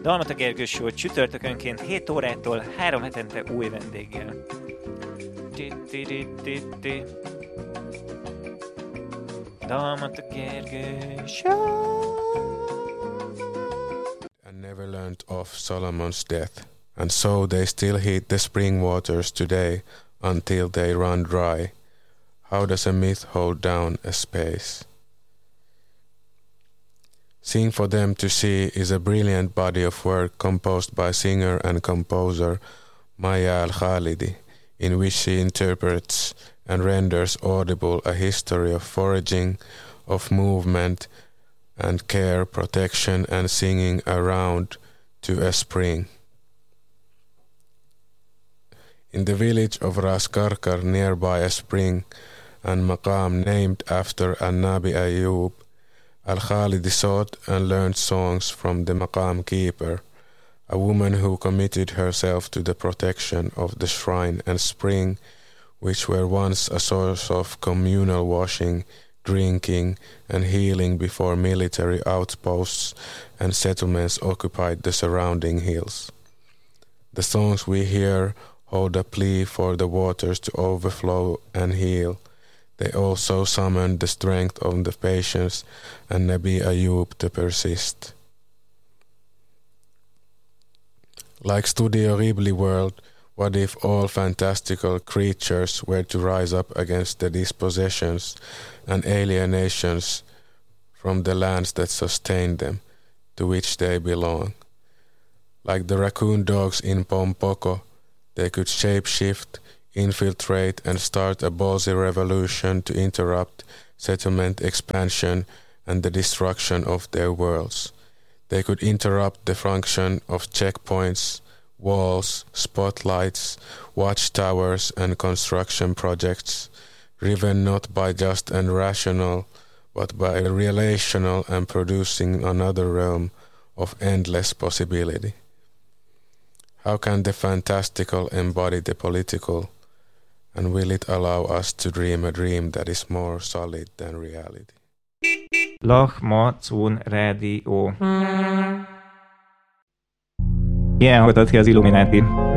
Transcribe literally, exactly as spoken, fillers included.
Dalmata Gergő Show csütörtökönként hét órától három hetente új vendéggel. Dalmata Gergő Show. And never learnt of Solomon's death, and so they still heat the spring waters today until they run dry. How does a myth hold down a space? Sing for Them to See is a brilliant body of work composed by singer and composer Maya Al-Khalidi, in which she interprets and renders audible a history of foraging, of movement and care, protection and singing around to a spring. In the village of Ras Karkar, nearby a spring and maqam named after An-Nabi Ayyub, Al-Khalidi sought and learned songs from the maqam keeper, a woman who committed herself to the protection of the shrine and spring, which were once a source of communal washing, drinking and healing before military outposts and settlements occupied the surrounding hills. The songs we hear hold a plea for the waters to overflow and heal. They also summon the strength of the patience and Nabi Ayyub to persist. Like Studio Ghibli world, what if all fantastical creatures were to rise up against the dispossessions and alienations from the lands that sustain them, to which they belong? Like the raccoon dogs in Pompoko, they could shape-shift, infiltrate and start a ballsy revolution to interrupt settlement expansion and the destruction of their worlds. They could interrupt the function of checkpoints, walls, spotlights, watchtowers and construction projects, driven not by just and rational, but by relational and producing another realm of endless possibility. How can the fantastical embody the political, and will it allow us to dream a dream that is more solid than reality? Lahmacun Rádió. Ilyen hallgatod ki az Illuminati.